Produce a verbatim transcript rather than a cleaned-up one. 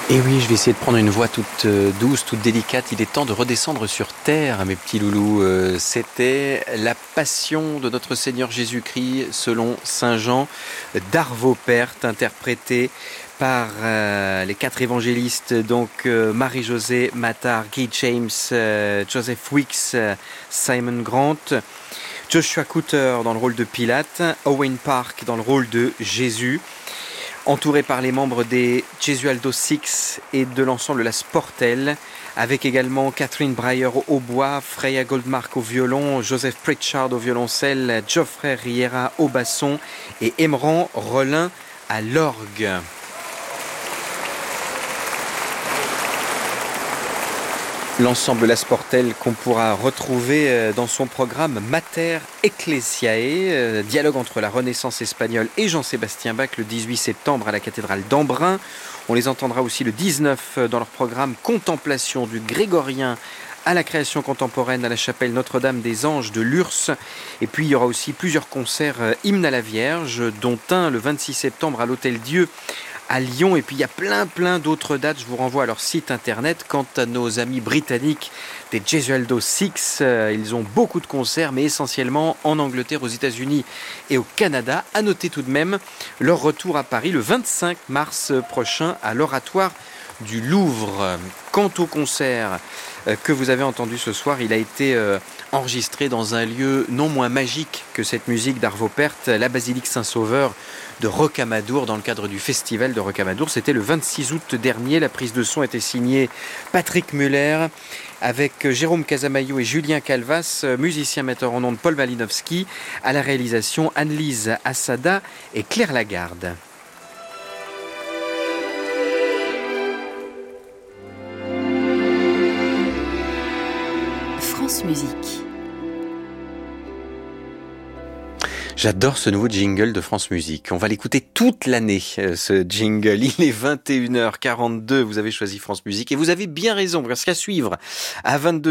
Et oui, je vais essayer de prendre une voix toute euh, douce, toute délicate. Il est temps de redescendre sur terre, mes petits loulous. Euh, c'était la passion de notre Seigneur Jésus-Christ selon Saint Jean d'Arvopert, interprété par euh, les quatre évangélistes, donc euh, Marie-Josée Mattard, Guy James, euh, Joseph Weeks, euh, Simon Grant, Joshua Cooter dans le rôle de Pilate, Owen Park dans le rôle de Jésus, entouré par les membres des Gesualdo Six et de l'ensemble La Sportelle, avec également Catherine Breyer au hautbois, Freya Goldmark au violon, Joseph Pritchard au violoncelle, Geoffrey Riera au basson et Emran Rollin à l'orgue. L'ensemble La Sportelle qu'on pourra retrouver dans son programme Mater Ecclesiae, dialogue entre la Renaissance espagnole et Jean-Sébastien Bach le dix-huit septembre à la cathédrale d'Embrun. On les entendra aussi le dix-neuf dans leur programme Contemplation du Grégorien à la création contemporaine à la chapelle Notre-Dame des Anges de Lurs. Et puis il y aura aussi plusieurs concerts hymnes à la Vierge, dont un le vingt-six septembre à l'Hôtel Dieu à Lyon, et puis il y a plein plein d'autres dates, je vous renvoie à leur site internet. Quant à nos amis britanniques des Gesualdo Six, euh, ils ont beaucoup de concerts, mais essentiellement en Angleterre, aux États-Unis et au Canada. À noter tout de même leur retour à Paris le vingt-cinq mars prochain à l'Oratoire du Louvre. Quant au concert euh, que vous avez entendu ce soir, il a été euh, enregistré dans un lieu non moins magique que cette musique d'Arvopert, la basilique Saint-Sauveur de Rocamadour, dans le cadre du festival de Rocamadour. C'était le vingt-six août dernier. La prise de son était signée Patrick Muller, avec Jérôme Casamayo et Julien Calvas, musicien metteur en ondes Paul Malinowski, à la réalisation Anne-Lise Assada et Claire Lagarde. France Musique. J'adore ce nouveau jingle de France Musique. On va l'écouter toute l'année, ce jingle. Il est vingt et une heures quarante-deux, vous avez choisi France Musique et vous avez bien raison, parce qu'à suivre à vingt-deux